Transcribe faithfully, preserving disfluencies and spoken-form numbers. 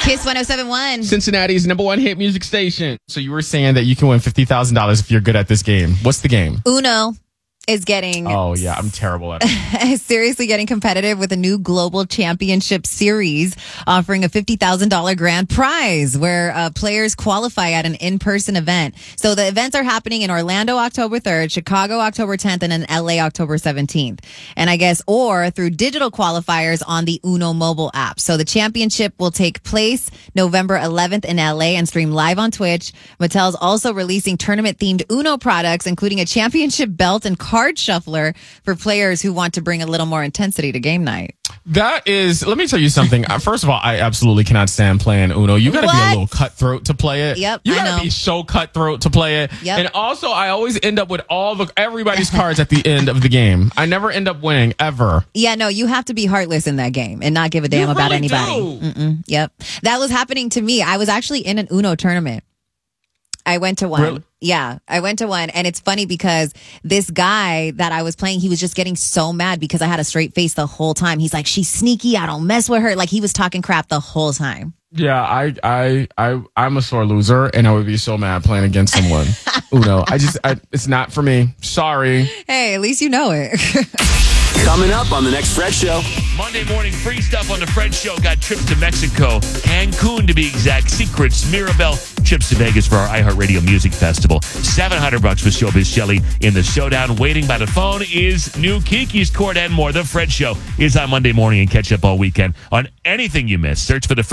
Kiss one oh seven point one. Cincinnati's number one hit music station. So you were saying that you can win fifty thousand dollars if you're good at this game. What's the game? Uno is getting... Oh, yeah. I'm terrible at it. seriously getting competitive with a new global championship series offering a fifty thousand dollars grand prize where uh, players qualify at an in-person event. So the events are happening in Orlando October third, Chicago October tenth, and in L A October seventeenth. And I guess, or through digital qualifiers on the Uno mobile app. So the championship will take place November eleventh in L A and stream live on Twitch. Mattel's also releasing tournament-themed Uno products, including a championship belt and card shuffler for players who want to bring a little more intensity to game night. That is, let me tell you something. Uh, First of all, I absolutely cannot stand playing Uno. You got to be a little cutthroat to play it. Yep, You I got know. to be so cutthroat to play it. Yep. And also, I always end up with all the everybody's cards at the end of the game. I never end up winning, ever. Yeah, no, you have to be heartless in that game and not give a damn You about really anybody. do. Mm-mm, yep. That was happening to me. I was actually in an Uno tournament. I went to one. Really? Yeah, I went to one. And it's funny because this guy that I was playing, he was just getting so mad because I had a straight face the whole time. He's like, she's sneaky. I don't mess with her. Like, he was talking crap the whole time. Yeah, I, I, I, I'm a sore loser, and I would be so mad playing against someone. Uno, I just, I, it's not for me. Sorry. Hey, at least you know it. Coming up on the next Fred Show. Monday morning free stuff on the Fred Show. Got trips to Mexico, Cancun to be exact, Secrets, Mirabelle, trips to Vegas for our iHeartRadio Music Festival. seven hundred bucks for Showbiz Shelly in the showdown. Waiting by the phone is new Kiki's Court and more. The Fred Show is on Monday morning, and catch up all weekend on anything you missed. Search for the